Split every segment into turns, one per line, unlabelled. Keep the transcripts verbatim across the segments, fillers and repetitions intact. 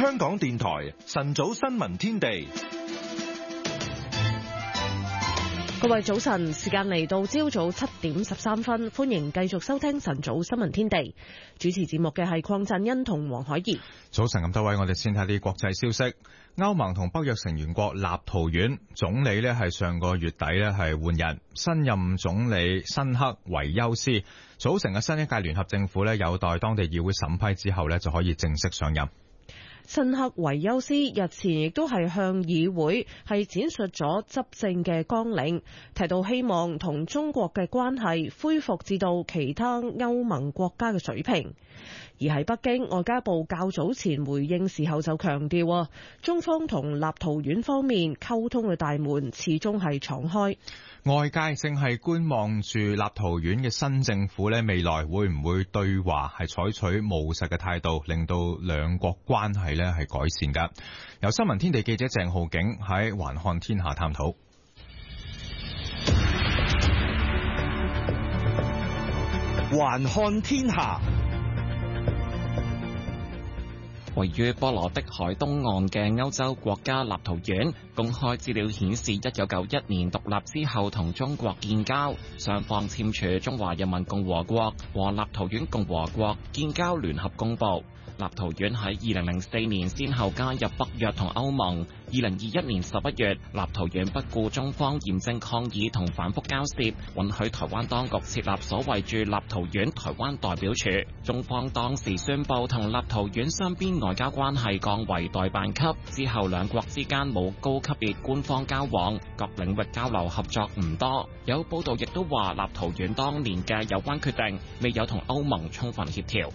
香港電台晨早新聞天地。
各位早晨，時間嚟到朝早七點十三分，歡迎繼續收聽晨早新聞天地。主持節目嘅係鄺振欣同黃海怡。
早晨咁多位，我哋先睇啲國際消息。歐盟同北約成員國立陶宛總理呢係上個月底呢係換人，新任總理辛克維休斯組成嘅新一屆聯合政府呢，有待當地議會審批之後呢就可以正式上任。
辛克維休斯日前亦都係向議會係展述咗執政嘅綱領，提到希望同中國嘅關係恢復至到其他歐盟國家嘅水平。而喺北京，外交部較早前回應時候就強調，中方同立陶宛方面溝通嘅大門始終係敞開。
外界正係觀望住立陶宛嘅新政府呢，未來會唔會對華係採取務實嘅態度，令到兩國關係呢係改善㗎。由新聞天地記者鄭浩景喺環看天下探討。
環看天下。
位於波羅的海東岸嘅歐洲國家立陶宛，公開資料顯示，一九九一年獨立之後同中國建交，雙方簽署《中華人民共和國和立陶宛共和國建交聯合公報》。立陶宛喺二零零四年先後加入北約同歐盟。二零二一年十一月，立陶宛不顧中方嚴正抗議同反覆交涉，允許台灣當局設立所謂駐立陶宛台灣代表處。中方當時宣布同立陶宛雙邊外交關係降為代辦級，之後兩國之間冇高級別官方交往，各領域交流合作唔多。有報道亦都話，立陶宛當年嘅有關決定未有同歐盟充分協調。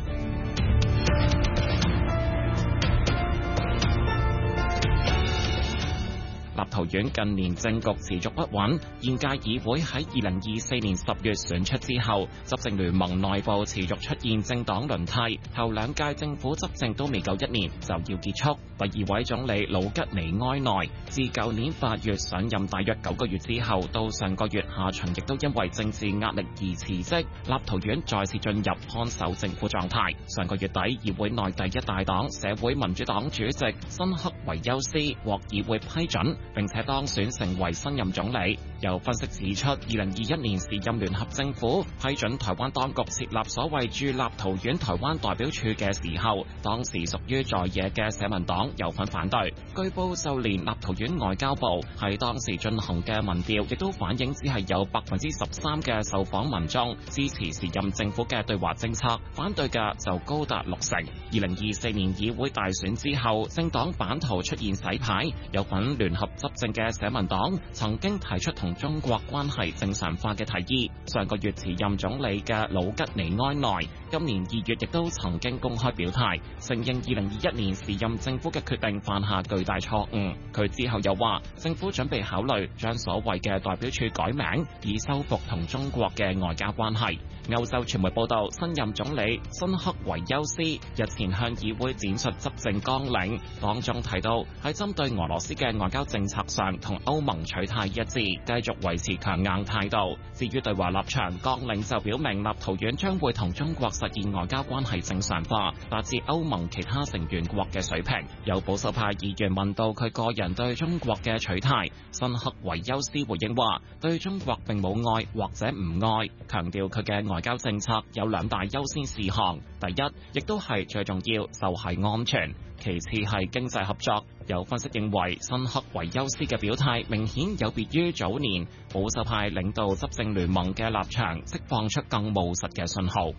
立陶宛近年政局持續不穩，現屆議會喺二零二四年十月選出之後，執政聯盟內部持續出現政黨輪替，頭兩屆政府執政都未夠一年就要結束。第二位總理魯吉尼埃內自舊年八月上任大約九個月之後，到上個月下旬亦都因為政治壓力而辭職，立陶宛再次進入看守政府狀態。上個月底，議會內第一大黨社會民主黨主席辛克維休斯獲議會批准，並且當選成為新任總理。有分析指出，二零二一年時任聯合政府批准台灣當局設立所謂駐立陶宛台灣代表處嘅時候，當時屬於在野嘅社民黨有份反對。據報就連立陶宛外交部喺當時進行嘅民調，亦都反映只係有百分之十三嘅受訪民眾支持時任政府嘅對華政策，反對嘅就高達六成。二零二四年議會大選之後，政黨版圖出現洗牌，有份聯合執政嘅社民黨曾經提出同中國關係正常化嘅提議。上個月辭任總理嘅魯吉尼埃內，今年二月亦都曾經公開表態，承認二零二一年時任政府嘅決定犯下巨大錯誤。佢之後又話，政府準備考慮將所謂嘅代表處改名，以修復同中國嘅外交關係。歐洲傳媒報道，新任總理辛克維休斯日前向議會展述執政綱領，當中提到喺針對俄羅斯嘅外交政策上同歐盟取態一致，繼續維持強硬態度。至於對華立場，綱領就表明立陶宛將會同中國實現外交關係正常化，達至歐盟其他成員國嘅水平。有保守派議員問到佢個人對中國嘅取態，辛克維休斯回應話，對中國並冇愛或者唔愛，強調佢嘅外交政策有兩大優先事項，第一亦都係最重要就係安全，其次係經濟合作。有分析認為，辛克維休斯嘅表態明顯有別於早年保守派領導執政聯盟嘅立場，釋放出更務實嘅信號。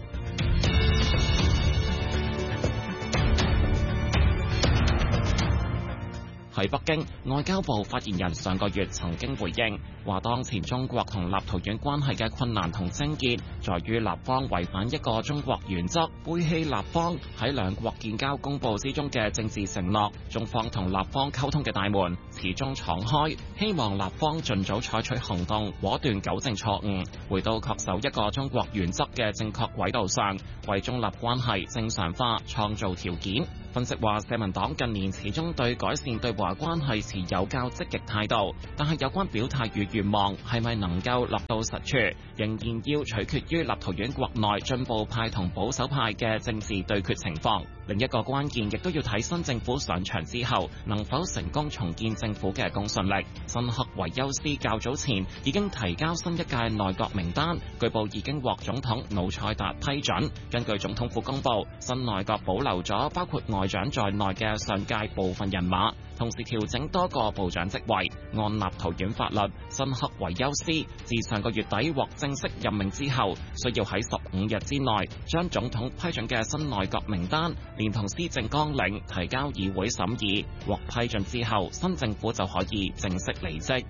喺北京，外交部發言人上個月曾經回應，話當前中國同立陶宛關係嘅困難同症結，在於立方違反一個中國原則，背棄立方喺兩國建交公報之中嘅政治承諾。中方同立方溝通嘅大門始終敞開，希望立方盡早採取行動，果斷糾正錯誤，回到恪守一個中國原則嘅正確軌道上，為中立關係正常化創造條件。 分析話，社民黨近年始終對改善對華關係持有較積極態度，但係有關表態與願望係咪能夠落到實處，仍然要取決於立陶宛國內進步派同保守派嘅政治對決情況。另一個關鍵亦都要睇新政府上場之後能否成功重建政府嘅公信力。辛克維休斯較早前已經提交新一屆內閣名單，據報已經獲總統努塞達批准。根據總統府公佈，新內閣保留咗包括外長在內嘅上屆部分人馬，同時調整多個部長職位。按立陶宛法律，辛克維休斯自上個月底獲正式任命之後，需要喺十五日之內將總統批准嘅新內閣名單連同施政綱領提交議會審議，獲批准之後，新政府就可以正式離職。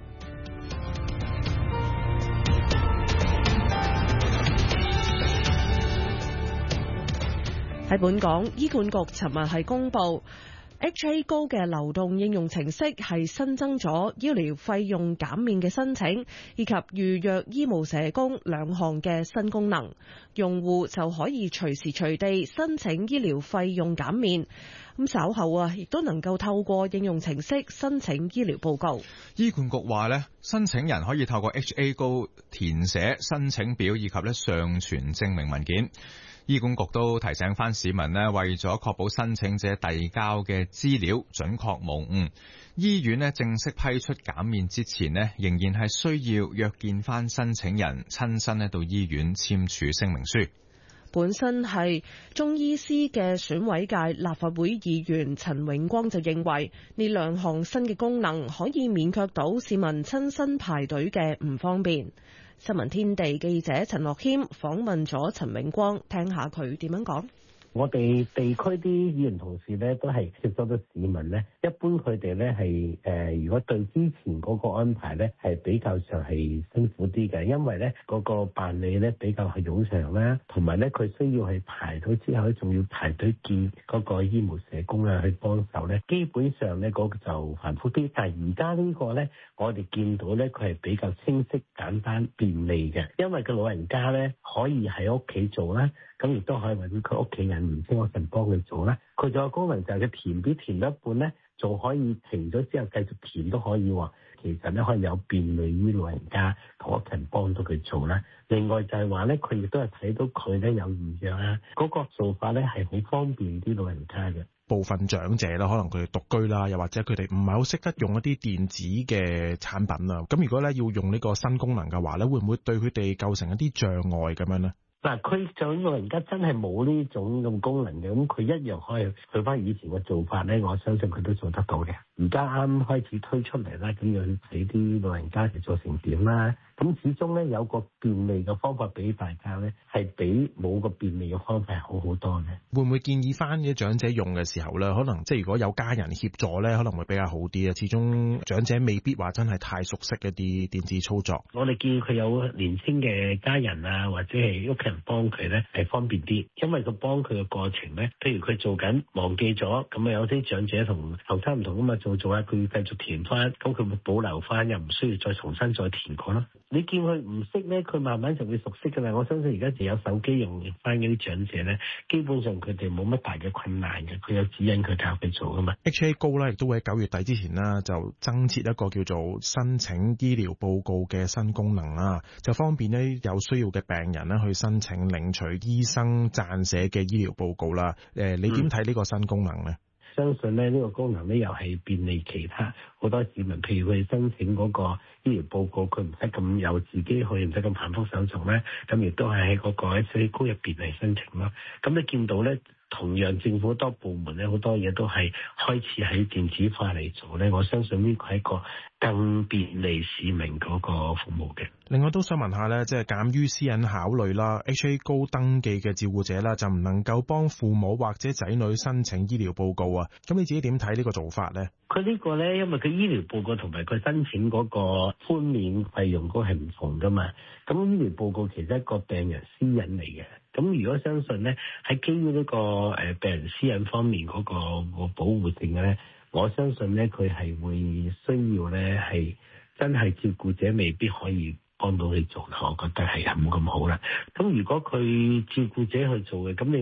喺本港，醫管局尋日係公布 H A 高嘅流動應用程式係新增咗醫療費用減免嘅申請，以及預約醫務社工兩項嘅新功能，用戶就可以隨時隨地申請醫療費用減免。咁稍後啊，亦都能夠透過應用程式申請醫療報告。
醫管局話咧，申請人可以透過 H A 高填寫申請表以及咧上傳證明文件。醫管局都提醒翻市民咧，為咗確保申請者遞交嘅資料準確無誤，醫院咧正式批出減免之前咧，仍然係需要約見翻申請人，親身咧到醫院簽署聲明書。
本身係中醫師嘅選委界立法會議員陳永光就認為，呢兩項新嘅功能可以免卻到市民親身排隊嘅唔方便。新聞天地記者陳樂謙訪問咗陳永光，聽下佢點樣講。
我哋地區啲議員同事咧，都係接觸到市民咧，一般佢哋咧係誒，如果對之前嗰個安排咧係比較上係辛苦啲嘅，因為咧嗰個辦理咧比較係冗長啦，同埋咧佢需要係排隊之後咧，仲要排隊見嗰個醫務社工啊去幫手咧，基本上咧嗰個就繁複啲。但係而家呢個咧，我哋見到咧佢係比較清晰、簡單、便利嘅，因為個老人家咧可以喺屋企做啦。咁亦都可以揾佢屋企人唔知我份幫佢做啦。佢仲有功能就係佢填表填一半咧，仲可以停咗之後繼續填都可以喎。其實咧可以有便利於老人家同屋企人幫到佢做啦。另外就係話咧，佢亦都係睇到佢咧有異樣啊，嗰個做法咧係好方便啲老人家嘅。
部分長者啦，可能佢哋獨居啦，又或者佢哋唔係好識得用一啲電子嘅產品啊。咁如果咧要用呢個新功能嘅話咧，會唔會對佢哋構成一啲障礙咁樣呢？
嗱，佢就老人家真係冇呢種咁功能嘅，咁佢一樣可以去翻以前嘅做法咧，我相信佢都做得到嘅。而家啱開始推出嚟啦，咁要睇啲老人家嚟做成點啦。咁始終咧有個便利嘅方法俾大家咧，係比冇個便利嘅方法係好好多嘅。
會唔會建議翻啲長者用嘅時候咧，可能即係如果有家人協助咧，可能會比較好啲啊？始終長者未必話真係太熟悉一啲電子操作。
我哋建議佢有年輕嘅家人啊，或者係屋企人幫佢咧，係方便啲，因為佢幫佢嘅過程咧，譬如佢做緊忘記咗，咁啊有啲長者同後生唔同噶嘛，做做下佢繼續填翻，咁佢會保留翻，又唔需要再重新再填過咯。你見佢唔識咧，佢慢慢就會熟悉噶啦。我相信而家就有手機用翻嗰啲長者咧，基本上佢哋冇乜大嘅困難嘅，佢有指引佢教佢做噶嘛。
H A 高咧，亦都會喺九月底之前啦，就增設一個叫做申請醫療報告嘅新功能啦，就方便咧有需要嘅病人咧去申請領取醫生撰寫嘅醫療報告啦。誒，你點睇呢個新功能咧？
相信咧呢個功能咧又係便利其他好多市民，譬如佢申請嗰個醫療報告，佢唔使咁有自己去，唔使咁繁複手續咧，咁亦都係喺嗰個 H A 高入邊嚟申請咯。咁你見到咧，同樣政府好多部門咧好多嘢都係開始喺電子化嚟做咧，我相信呢個係一個更便利市民嗰個服務嘅。
另外都想問下咧，即係鑑於私隱考慮啦 ，H A 高登記嘅照顧者啦，就唔能夠幫父母或者仔女申請醫療報告啊。咁你自己點睇呢個做法咧？
佢呢個咧，因為佢醫療報告同埋佢申請嗰個寬免費用嗰係唔同噶嘛。咁醫療報告其實係一個病人私隱嚟嘅。咁如果相信咧，喺基於呢個誒病人私隱方面嗰個個保護性嘅咧，我相信咧佢係會需要咧係真係照顧者未必可以幫到你做，我覺得係冇咁好啦。咁如果佢照顧者去做嘅，咁你話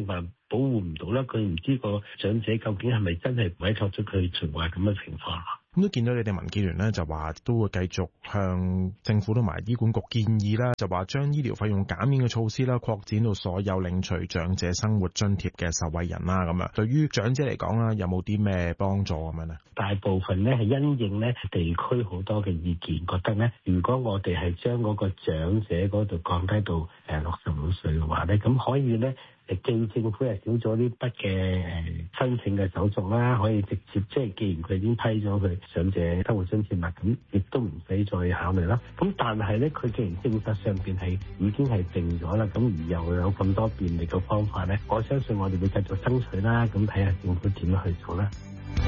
保護唔到啦，佢唔知個長者究竟係咪真係委託咗佢做壞咁嘅情況。
咁都見到你哋民建聯呢，就話都會繼續向政府同埋醫管局建議啦，就話將醫療費用減免嘅措施啦，擴展到所有領取長者生活津貼嘅受惠人啦。咁樣對於長者嚟講啦，有冇啲咩幫助咁樣呢？
大部分呢係因應呢地區好多嘅意見，覺得呢如果我哋係將嗰個長者嗰度降低到誒六十五歲嘅話呢，咁可以呢。既政府係少咗呢筆嘅誒申請嘅手續啦，可以直接即係既然佢已經批咗佢長者生活津貼啦，咁亦都唔使再考慮啦。咁但係咧，佢既然政策上邊係已經係定咗啦，咁而又有咁多便利嘅方法咧，我相信我哋會繼續爭取啦。咁睇下政府點樣去做啦。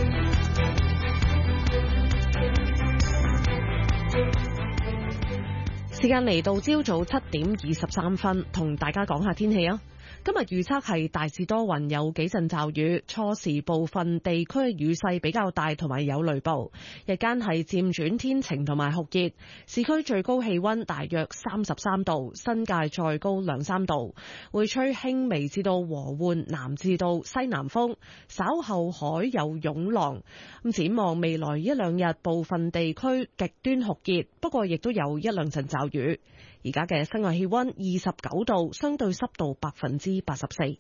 時間嚟到朝早七點二十三分，同大家講下天氣啊！今日預測係大致多雲，有幾陣驟雨，初時部分地區雨勢比較大，同埋有雷暴。日間係漸轉天晴同埋酷熱，市區最高氣溫大約三十三度，新界再高兩三度。會吹輕微至到和緩南至到西南風，稍後海有湧浪。咁展望未來一兩日，部分地區極端酷熱，不過亦都有一兩陣驟雨。而家嘅室外氣溫二十九度，相對濕度百分之八十四。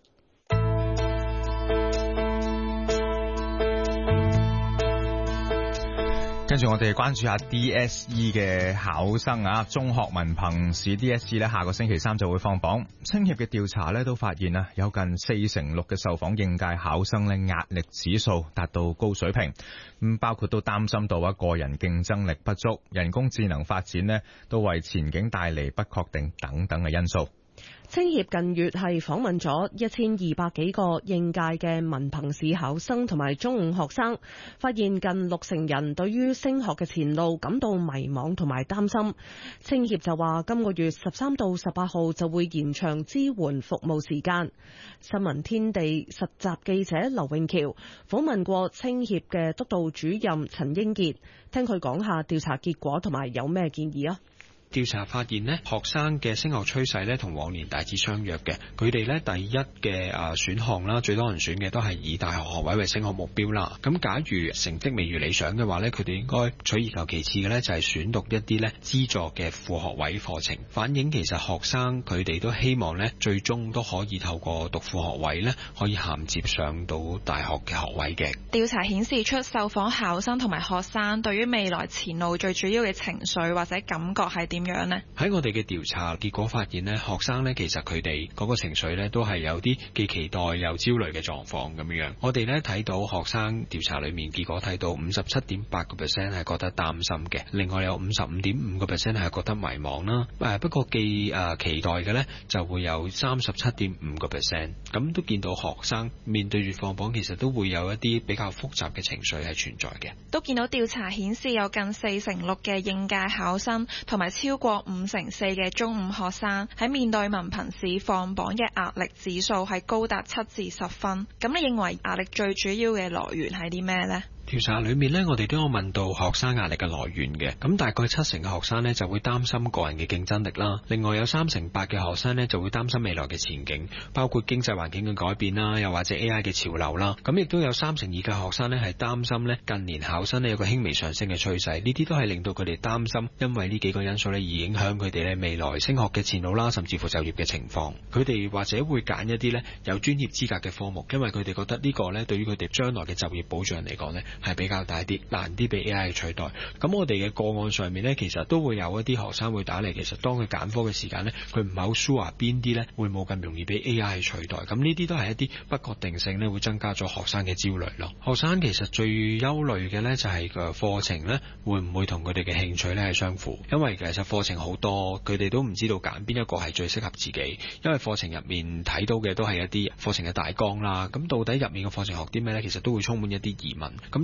跟住我哋關注下 D S E 嘅考生啊，中學文憑試 D S E 咧，下個星期三就會放榜。青協嘅調查咧都發現啊，有近四成六嘅受訪應屆考生咧壓力指數達到高水平，咁包括都擔心到啊個人競爭力不足、人工智能發展咧都為前景帶嚟不確定等等嘅因素。
青協近月係訪問咗一千二百幾個應屆嘅文憑試考生同埋中五學生，發現近六成人對於升學嘅前路感到迷茫同埋擔心。青協就話今個月十三到十八號就會延長支援服務時間。新聞天地實習記者劉永橋訪問過青協嘅督導主任陳英傑，聽佢講下調查結果同埋有咩建議啊。
調查發現呢，學生嘅升學趨勢呢同往年大致相若嘅。佢哋呢第一嘅啊選項啦，最多人選嘅都係以大學學位為升學目標啦。咁假如成績未如理想嘅話呢，佢哋應該取而求其次嘅呢，就係選讀一啲呢資助嘅副學位課程，反映其實學生佢哋都希望呢最終都可以透過讀副學位呢，可以銜接上到大學嘅學位嘅。
調查顯示出受訪考生同埋學生對於未來前路最主要嘅情緒或者感覺係點？點樣呢？
喺我哋嘅調查結果發現呢，學生呢其實佢哋嗰個情緒呢都係有啲既期待又焦慮嘅狀況咁樣。我哋呢睇到學生調查裏面結果睇到五十七點八個 percent 係覺得擔心嘅，另外有五十五點五個 percent 係覺得迷茫啦。誒不過既誒期待嘅呢就會有三十七點五個 percent。咁都見到學生面對住放榜，其實都會有一啲比較複雜嘅情緒係存在嘅。
都見到調查顯示有近四成六嘅應屆考生同埋超超過五成四嘅中五學生喺面對文憑試放榜嘅壓力指數係高達七至十分。咁你認為壓力最主要嘅來源係啲咩呢？
調查裏面呢，我哋都有問到學生壓力嘅來源嘅，咁大概七成嘅學生呢就會擔心個人嘅競爭力啦，另外有三成八嘅學生呢就會擔心未來嘅前景，包括經濟環境嘅改變啦，又或者 A I 嘅潮流啦，咁亦都有三成二嘅學生呢係擔心呢近年考生呢有個輕微上升嘅趨勢，呢啲都係令到佢哋擔心，因為呢幾個因素呢而影響佢哋呢未來升學嘅前路啦，甚至乎就業嘅情況。佢哋或者會揀一啲呢有專業資格嘅科目，因為佢哋覺得呢個呢對於佢哋將來嘅就業保障嚟講呢係比較大啲，難啲被 A I 取代。咁我哋嘅個案上面呢，其實都會有一啲學生會打嚟，其實當佢揀科嘅時間呢，佢唔係好 sure 邊啲呢會冇咁容易被 A I 取代。咁呢啲都係一啲不確定性呢會增加咗學生嘅焦慮咯。學生其實最憂慮嘅呢，就係個課程呢會唔會同佢哋嘅興趣呢係相符，因為其實課程好多，佢哋都唔知道揀邊一個係最適合自己，因為課程入面睇到嘅都係一啲課程嘅大綱啦。咁到底入面嘅課程學啲咩呢？其實都會充滿一啲疑問。咁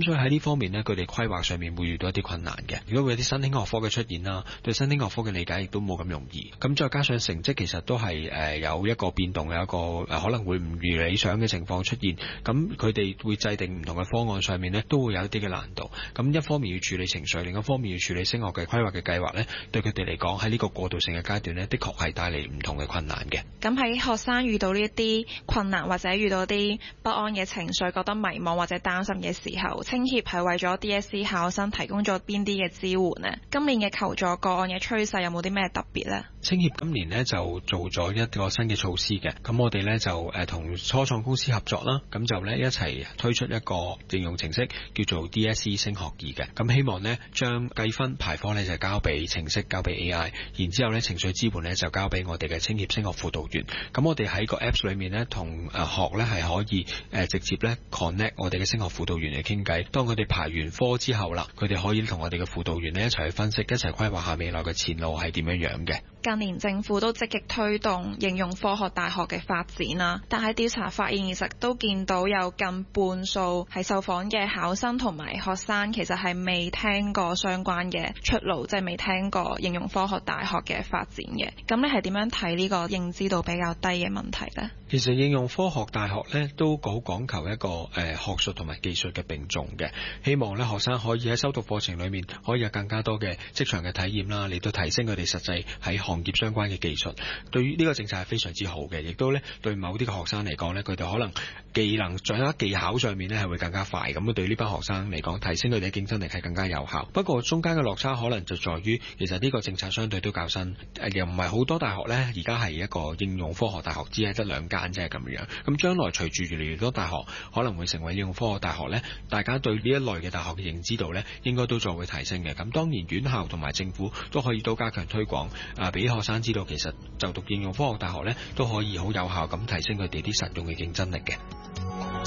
所以喺呢方面呢，佢哋規劃上面會遇到一啲困難嘅。如果會有啲新興學科嘅出現啦，對新興學科嘅理解亦都冇咁容易。咁再加上成績其實都係誒有一個變動，有一個誒可能會唔如理想嘅情況出現。咁佢哋會制定唔同嘅方案上面呢，都會有一啲嘅難度。咁一方面要處理情緒，另一方面要處理升學嘅規劃嘅計劃呢，對佢哋嚟講喺呢個過渡性嘅階段呢，的確係帶嚟唔同嘅困難嘅。
咁喺學生遇到呢一啲困難或者遇到啲不安嘅情緒，覺得迷茫或者擔心嘅時候，青協係為咗 D S E 考生提供咗邊啲嘅支援呢？今年嘅求助個案嘅趨勢有冇啲咩特別呢？
青協今年呢就做咗一個新嘅措施嘅，咁我哋呢就誒同初創公司合作啦，咁就呢一齊推出一個應用程式叫做 D S E 升學易嘅，咁希望呢將計分排科呢就交俾程式，交俾 A I， 然之後呢情緒支援呢就交俾我哋嘅青協升學輔導員。咁我哋喺個 Apps 裏面呢同誒學呢係可以誒直接呢 connect 我哋嘅升學輔導員嚟傾偈。當佢哋排完科之後啦，佢哋可以同我哋嘅輔導員呢一齊去分析，一齊規劃下未來嘅前路係點樣樣嘅。
近年政府都積極推動應用科學大學嘅發展啦，但係調查發現其實都見到有近半數係受訪嘅考生同埋學生其實係未聽過相關嘅出路，即係未聽過應用科學大學嘅發展嘅。咁你係點樣睇呢個認知度比較低嘅問題呢？
其實應用科學大學呢都好講求一個誒、呃、學術同埋技術嘅並重嘅，希望呢學生可以喺修讀課程裏面可以有更加多嘅職場嘅體驗啦，嚟到提升佢哋實際喺行業相關嘅技術。對於呢個政策係非常之好嘅，亦都呢對某啲嘅學生嚟講呢，佢哋可能技能掌握技巧上面呢係會更加快，咁對呢班學生嚟講提升佢哋嘅競爭力係更加有效。不過中間嘅落差可能就在於，其實呢個政策相對都較新，又唔係好多大學呢而家係一個應用科學大學，只係得兩間即係咁樣。咁將來隨住越嚟越多大學可能會成為應用科學大學呢，大家對呢一類嘅大學嘅認知度呢應該都再會提升嘅。咁當然院校同埋政府都可以都加強推廣，啊俾學生知道其實就讀應用科學大學呢都可以好有效咁提升佢哋啲實用嘅競爭力嘅。